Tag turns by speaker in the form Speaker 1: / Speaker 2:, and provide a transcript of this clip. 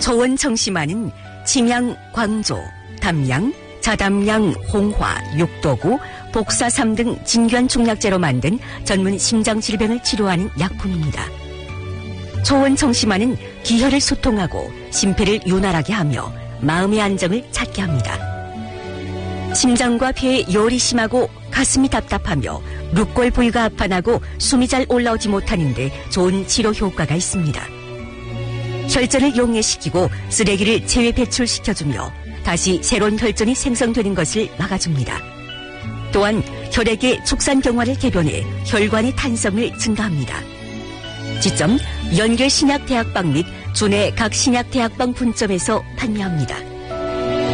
Speaker 1: 초원청심환은 침양, 광조, 담양, 자담양, 홍화, 육도구, 복사삼 등 진균충약제로 만든 전문 심장질병을 치료하는 약품입니다. 초원청심환은 기혈을 소통하고 심폐를 윤활하게 하며 마음의 안정을 찾게 합니다. 심장과 폐에 열이 심하고 가슴이 답답하며 룻골 부위가 아파나고 숨이 잘 올라오지 못하는데 좋은 치료 효과가 있습니다. 혈전을 용해시키고 쓰레기를 체외 배출시켜주며 다시 새로운 혈전이 생성되는 것을 막아줍니다. 또한 혈액의 축산경화를 개변해 혈관의 탄성을 증가합니다. 지점 연결신약대학방 및 주내 각 신약대학방 분점에서 판매합니다.